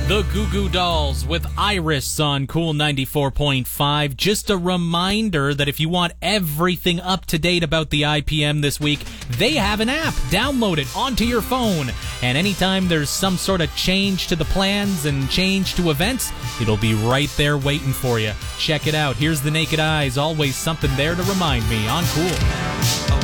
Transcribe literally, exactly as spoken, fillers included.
The Goo Goo Dolls with Iris on Cool ninety-four point five. Just a reminder that if you want everything up to date about the I P M this week, they have an app. Download it onto your phone. And anytime there's some sort of change to the plans and change to events, it'll be right there waiting for you. Check it out. Here's the Naked Eyes. Always something there to remind me on Cool.